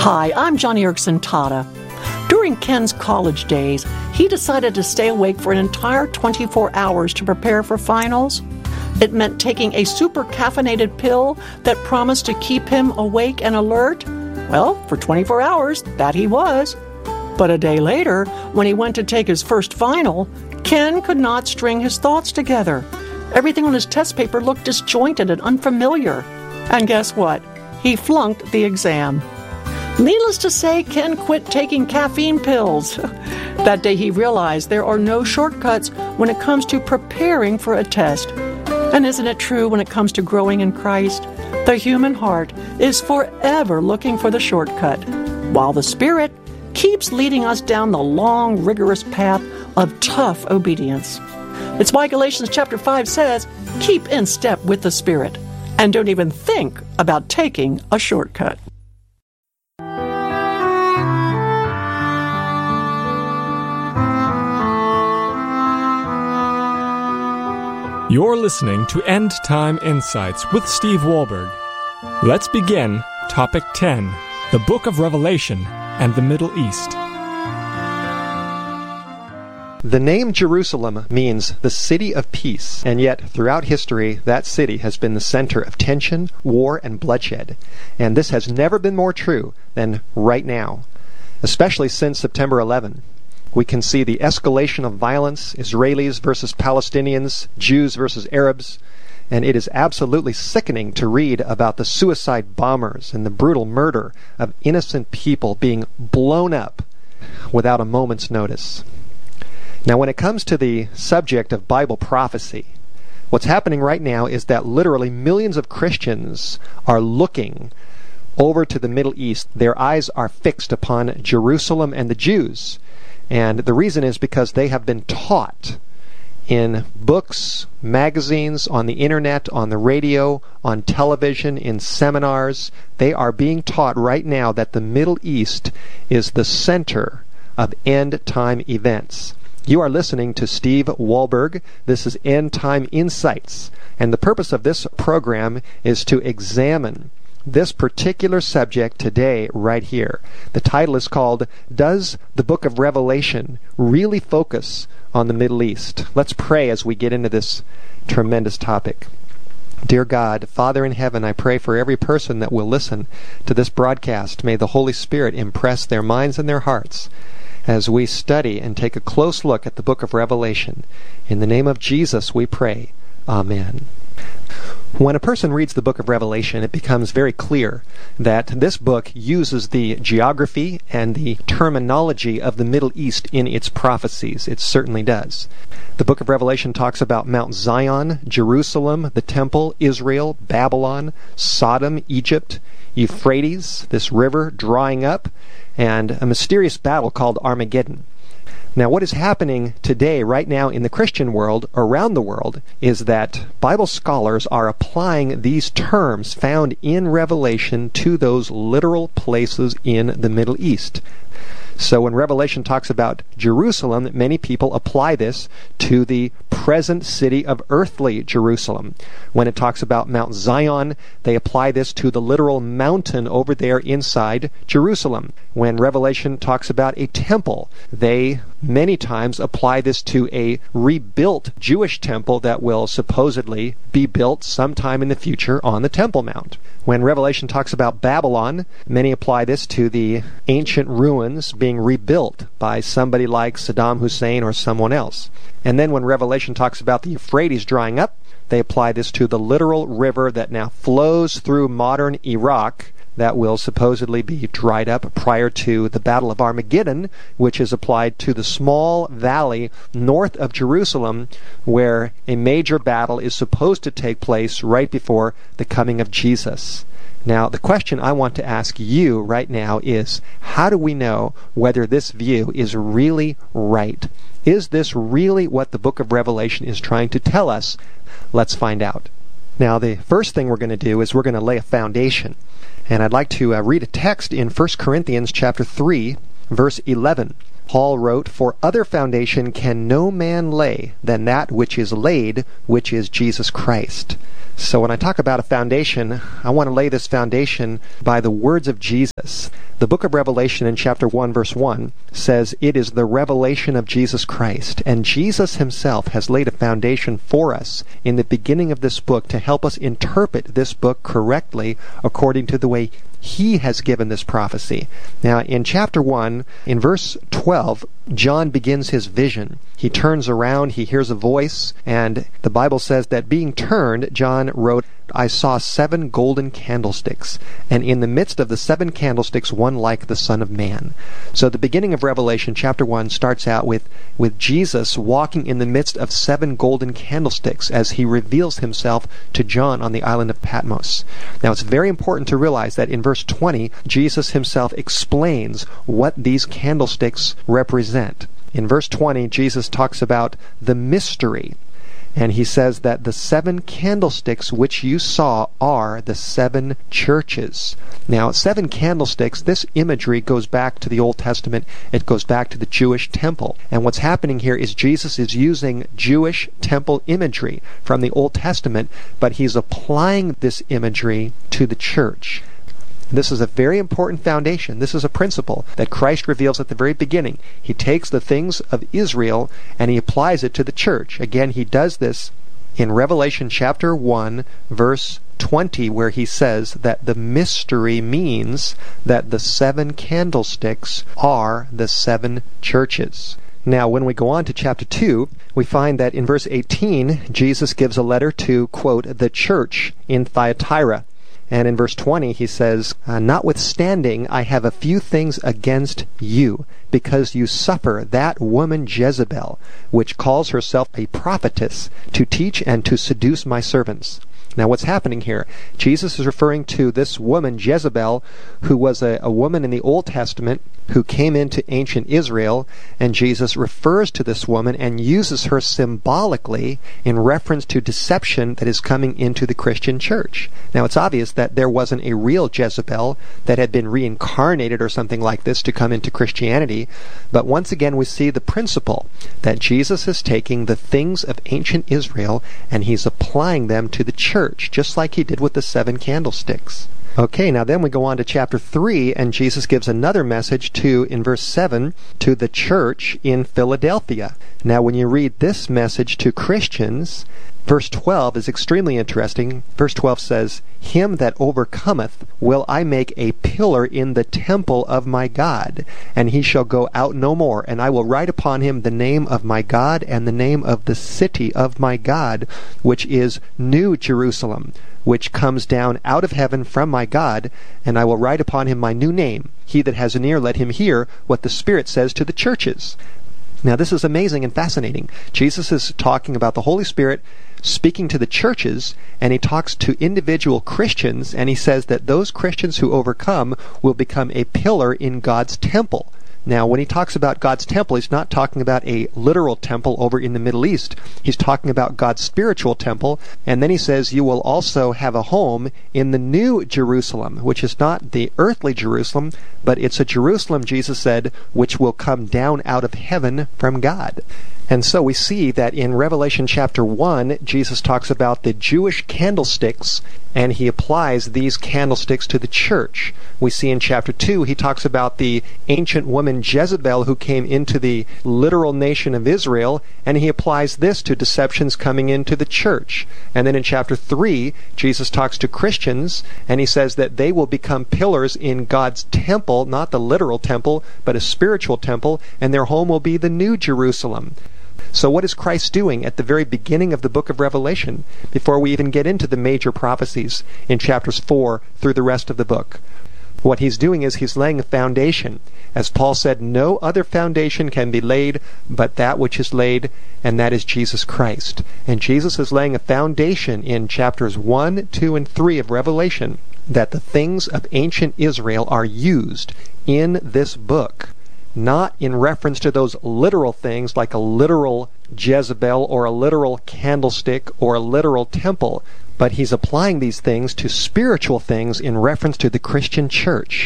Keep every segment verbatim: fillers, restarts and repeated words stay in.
Hi, I'm Johnny Erickson Tata. During Ken's college days, he decided to stay awake for an entire twenty-four hours to prepare for finals. It meant taking a super caffeinated pill that promised to keep him awake and alert. Well, for twenty-four hours, that he was. But a day later, when he went to take his first final, Ken could not string his thoughts together. Everything on his test paper looked disjointed and unfamiliar. And guess what? He flunked the exam. Needless to say, Ken quit taking caffeine pills. That day he realized there are no shortcuts when it comes to preparing for a test. And isn't it true when it comes to growing in Christ? The human heart is forever looking for the shortcut, while the Spirit keeps leading us down the long, rigorous path of tough obedience. It's why Galatians chapter five says, keep in step with the Spirit, and don't even think about taking a shortcut. You're listening to End Time Insights with Steve Wohlberg. Let's begin Topic ten, the Book of Revelation and the Middle East. The name Jerusalem means the city of peace, and yet throughout history that city has been the center of tension, war, and bloodshed. And this has never been more true than right now, especially since September eleventh. We can see the escalation of violence, Israelis versus Palestinians, Jews versus Arabs, and it is absolutely sickening to read about the suicide bombers and the brutal murder of innocent people being blown up without a moment's notice. Now, when it comes to the subject of Bible prophecy, what's happening right now is that literally millions of Christians are looking over to the Middle East. Their eyes are fixed upon Jerusalem and the Jews. And the reason is because they have been taught in books, magazines, on the internet, on the radio, on television, in seminars. They are being taught right now that the Middle East is the center of end-time events. You are listening to Steve Wohlberg. This is End Time Insights. And the purpose of this program is to examine this particular subject today, right here. The title is called, Does the Book of Revelation Really Focus on the Middle East? Let's pray as we get into this tremendous topic. Dear God, Father in heaven, I pray for every person that will listen to this broadcast. May the Holy Spirit impress their minds and their hearts as we study and take a close look at the book of Revelation. In the name of Jesus we pray. Amen. When a person reads the book of Revelation, it becomes very clear that this book uses the geography and the terminology of the Middle East in its prophecies. It certainly does. The book of Revelation talks about Mount Zion, Jerusalem, the temple, Israel, Babylon, Sodom, Egypt, Euphrates, this river drying up, and a mysterious battle called Armageddon. Now, what is happening today, right now, in the Christian world, around the world, is that Bible scholars are applying these terms found in Revelation to those literal places in the Middle East. So when Revelation talks about Jerusalem, many people apply this to the present city of earthly Jerusalem. When it talks about Mount Zion, they apply this to the literal mountain over there inside Jerusalem. When Revelation talks about a temple, they many times apply this to a rebuilt Jewish temple that will supposedly be built sometime in the future on the Temple Mount. When Revelation talks about Babylon, many apply this to the ancient ruins being rebuilt by somebody like Saddam Hussein or someone else. And then when Revelation talks about the Euphrates drying up, they apply this to the literal river that now flows through modern Iraq that will supposedly be dried up prior to the Battle of Armageddon, which is applied to the small valley north of Jerusalem where a major battle is supposed to take place right before the coming of Jesus. Now, the question I want to ask you right now is, how do we know whether this view is really right? Is this really what the book of Revelation is trying to tell us? Let's find out. Now, the first thing we're going to do is we're going to lay a foundation. And I'd like to uh, read a text in First Corinthians chapter three, verse eleven. Paul wrote, "For other foundation can no man lay than that which is laid, which is Jesus Christ." So when I talk about a foundation, I want to lay this foundation by the words of Jesus. The book of Revelation in chapter one, verse one says, "It is the revelation of Jesus Christ." And Jesus himself has laid a foundation for us in the beginning of this book to help us interpret this book correctly according to the way he has given this prophecy. Now, in chapter one, in verse twelve, John begins his vision. He turns around, he hears a voice, and the Bible says that being turned, John wrote, "I saw seven golden candlesticks, and in the midst of the seven candlesticks one like the Son of Man." So the beginning of Revelation chapter one starts out with, with Jesus walking in the midst of seven golden candlesticks as he reveals himself to John on the island of Patmos. Now it's very important to realize that in verse twenty, Jesus himself explains what these candlesticks represent. In verse twenty, Jesus talks about the mystery. And he says that the seven candlesticks which you saw are the seven churches. Now, seven candlesticks, this imagery goes back to the Old Testament. It goes back to the Jewish temple. And what's happening here is Jesus is using Jewish temple imagery from the Old Testament, but he's applying this imagery to the church. This is a very important foundation. This is a principle that Christ reveals at the very beginning. He takes the things of Israel and he applies it to the church. Again, he does this in Revelation chapter one, verse twenty, where he says that the mystery means that the seven candlesticks are the seven churches. Now, when we go on to chapter two, we find that in verse eighteen, Jesus gives a letter to, quote, the church in Thyatira. And in verse twenty, he says, "Notwithstanding, I have a few things against you, because you suffer that woman Jezebel, which calls herself a prophetess, to teach and to seduce my servants." Now what's happening here? Jesus is referring to this woman Jezebel, who was a, a woman in the Old Testament who came into ancient Israel, and Jesus refers to this woman and uses her symbolically in reference to deception that is coming into the Christian church. Now it's obvious that there wasn't a real Jezebel that had been reincarnated or something like this to come into Christianity, but once again we see the principle that Jesus is taking the things of ancient Israel and he's applying them to the church, just like he did with the seven candlesticks. Okay, now then we go on to chapter three, and Jesus gives another message to, in verse seven, to the church in Philadelphia. Now when you read this message to Christians, verse twelve is extremely interesting. Verse twelve says, "Him that overcometh will I make a pillar in the temple of my God, and he shall go out no more. And I will write upon him the name of my God and the name of the city of my God, which is New Jerusalem, which comes down out of heaven from my God, and I will write upon him my new name. He that has an ear, let him hear what the Spirit says to the churches." Now this is amazing and fascinating. Jesus is talking about the Holy Spirit speaking to the churches, and he talks to individual Christians, and he says that those Christians who overcome will become a pillar in God's temple. Now, when he talks about God's temple, he's not talking about a literal temple over in the Middle East. He's talking about God's spiritual temple. And then he says, you will also have a home in the New Jerusalem, which is not the earthly Jerusalem, but it's a Jerusalem, Jesus said, which will come down out of heaven from God. And so we see that in Revelation chapter one, Jesus talks about the Jewish candlesticks, and he applies these candlesticks to the church. We see in chapter two, he talks about the ancient woman Jezebel who came into the literal nation of Israel, and he applies this to deceptions coming into the church. And then in chapter three, Jesus talks to Christians, and he says that they will become pillars in God's temple, not the literal temple, but a spiritual temple, and their home will be the New Jerusalem. So what is Christ doing at the very beginning of the book of Revelation, before we even get into the major prophecies in chapters four through the rest of the book? What he's doing is he's laying a foundation. As Paul said, no other foundation can be laid but that which is laid, and that is Jesus Christ. And Jesus is laying a foundation in chapters one, two, and three of Revelation that the things of ancient Israel are used in this book. Not in reference to those literal things like a literal Jezebel or a literal candlestick or a literal temple, but he's applying these things to spiritual things in reference to the Christian church.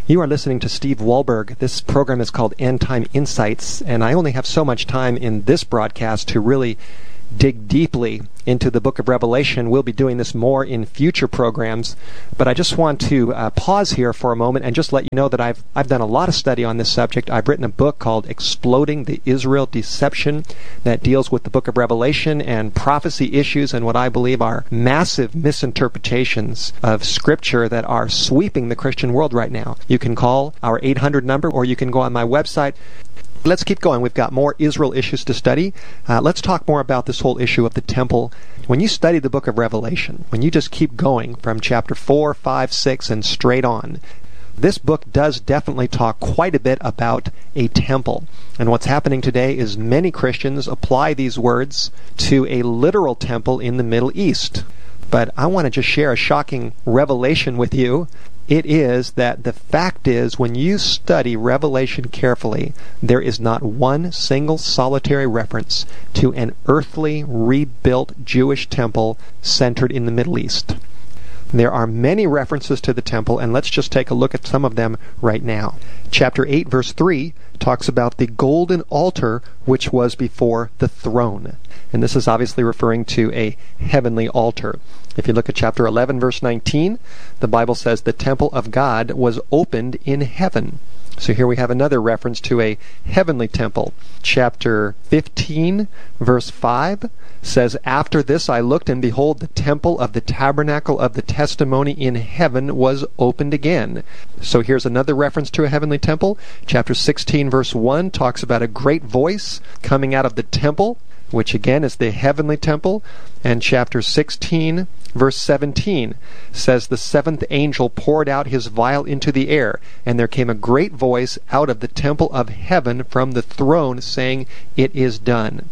You are listening to Steve Wohlberg. This program is called End Time Insights, and I only have so much time in this broadcast to really dig deeply into the book of Revelation. We'll be doing this more in future programs, but I just want to uh, pause here for a moment and just let you know that I've I've done a lot of study on this subject. I've written a book called Exploding the Israel Deception that deals with the book of Revelation and prophecy issues and what I believe are massive misinterpretations of Scripture that are sweeping the Christian world right now. You can call our eight hundred number, or you can go on my website. Let's keep going. We've got more Israel issues to study. Uh, let's talk more about this whole issue of the temple. When you study the book of Revelation, when you just keep going from chapter four, five, six, and straight on, this book does definitely talk quite a bit about a temple. And what's happening today is many Christians apply these words to a literal temple in the Middle East. But I want to just share a shocking revelation with you. It is that the fact is, when you study Revelation carefully, there is not one single solitary reference to an earthly, rebuilt Jewish temple centered in the Middle East. There are many references to the temple, and let's just take a look at some of them right now. Chapter eight, verse three, talks about the golden altar which was before the throne. And this is obviously referring to a heavenly altar. If you look at chapter eleven, verse nineteen, the Bible says the temple of God was opened in heaven. So here we have another reference to a heavenly temple. Chapter fifteen, verse five, says, "After this I looked, and behold, the temple of the tabernacle of the testimony in heaven was opened again." So here's another reference to a heavenly temple. Chapter sixteen, verse one, talks about a great voice coming out of the temple, which again is the heavenly temple. And chapter sixteen, verse seventeen, says, "The seventh angel poured out his vial into the air, and there came a great voice out of the temple of heaven from the throne, saying, 'It is done.'"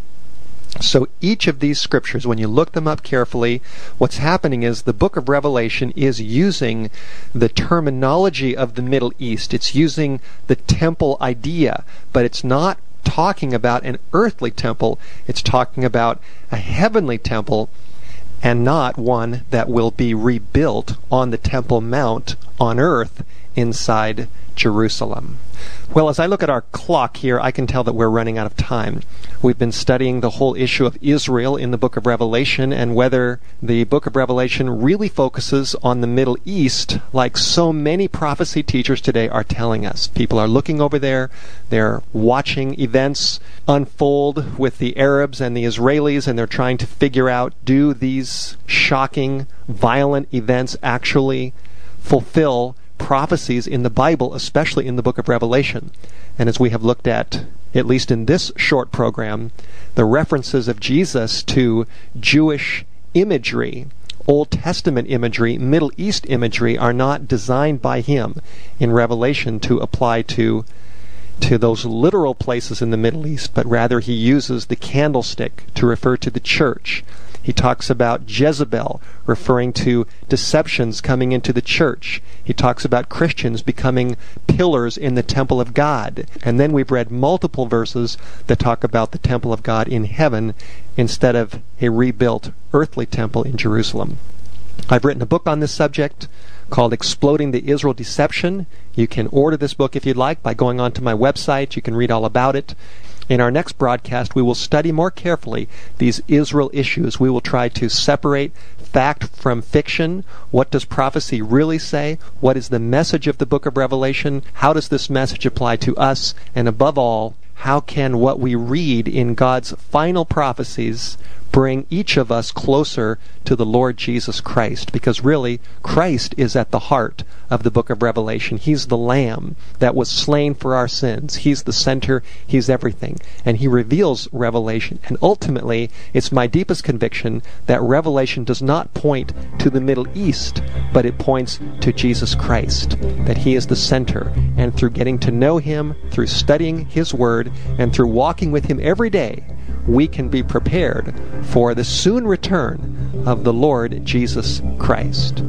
So each of these scriptures, when you look them up carefully, what's happening is the book of Revelation is using the terminology of the Middle East. It's using the temple idea, but it's not talking about an earthly temple. It's talking about a heavenly temple, and not one that will be rebuilt on the Temple Mount on earth inside Jerusalem. Well, as I look at our clock here, I can tell that we're running out of time. We've been studying the whole issue of Israel in the book of Revelation, and whether the book of Revelation really focuses on the Middle East like so many prophecy teachers today are telling us. People are looking over there, they're watching events unfold with the Arabs and the Israelis, and they're trying to figure out, do these shocking, violent events actually fulfill prophecies in the Bible, especially in the book of Revelation? And as we have looked at, at least in this short program, the references of Jesus to Jewish imagery, Old Testament imagery, Middle East imagery, are not designed by him in Revelation to apply to to those literal places in the Middle East, but rather he uses the candlestick to refer to the church. He talks about Jezebel, referring to deceptions coming into the church. He talks about Christians becoming pillars in the temple of God. And then we've read multiple verses that talk about the temple of God in heaven instead of a rebuilt earthly temple in Jerusalem. I've written a book on this subject called Exploding the Israel Deception. You can order this book if you'd like by going onto my website. You can read all about it. In our next broadcast, we will study more carefully these Israel issues. We will try to separate fact from fiction. What does prophecy really say? What is the message of the book of Revelation? How does this message apply to us? And above all, how can what we read in God's final prophecies bring each of us closer to the Lord Jesus Christ? Because really, Christ is at the heart of the book of Revelation. He's the Lamb that was slain for our sins. He's the center. He's everything. And he reveals Revelation. And ultimately, it's my deepest conviction that Revelation does not point to the Middle East, but it points to Jesus Christ, that he is the center. And through getting to know him, through studying his word, and through walking with him every day, we can be prepared for the soon return of the Lord Jesus Christ.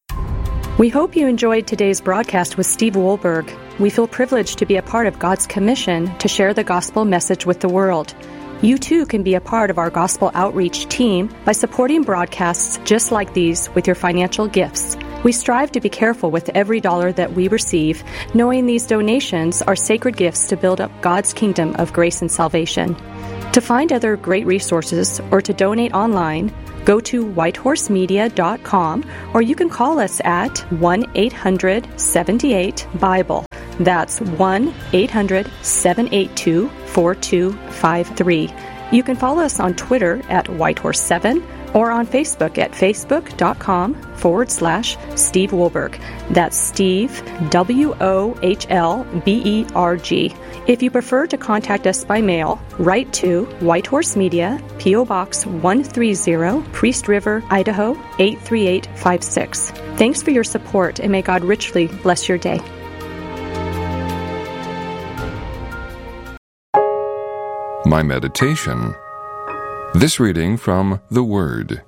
We hope you enjoyed today's broadcast with Steve Wohlberg. We feel privileged to be a part of God's commission to share the gospel message with the world. You too can be a part of our gospel outreach team by supporting broadcasts just like these with your financial gifts. We strive to be careful with every dollar that we receive, knowing these donations are sacred gifts to build up God's kingdom of grace and salvation. To find other great resources or to donate online, go to whitehorse media dot com, or you can call us at one eight hundred seven eight Bible. That's one eight hundred seven eight two four two five three. You can follow us on Twitter at whitehorse seven or on Facebook at facebook.com forward slash Steve Wohlberg. That's Steve, W O H L B E R G. If you prefer to contact us by mail, write to Whitehorse Media, P O. Box one thirty, Priest River, Idaho eight three eight five six. Thanks for your support, and may God richly bless your day. My meditation. This reading from The Word.